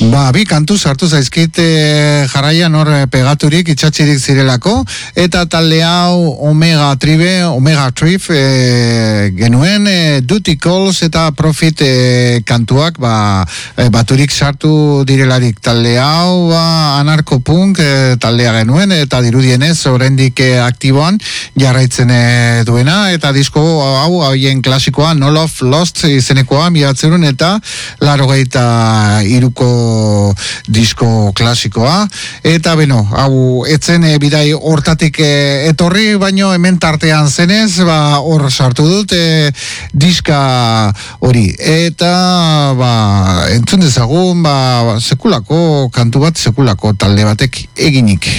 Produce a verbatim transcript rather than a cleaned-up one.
Ba, bi kantu sartu zaizkit e, jarraian hor pegaturik itxatxirik zirelako, eta talde hau Omega Tribe, Omega Trip e, genuen e, Duty Calls eta Profit e, kantuak ba, e, baturik sartu direlarik. Talde hau ba, anarkopunk e, taldea genuen, eta dirudienez oraindik e, aktiboan jarraitzen e, duena, eta disko hau haien klasikoa No Love Lost izenekoa miratzerun eta larogeita iruko disko klasikoa, eta beno, hau etzen e, bidai hortatik e, etorri, baino hemen tartean zenez, ba hor sartu dut e, diska hori, eta ba entzun dezagun, ba sekulako kantu bat, sekulako talde batek eginik.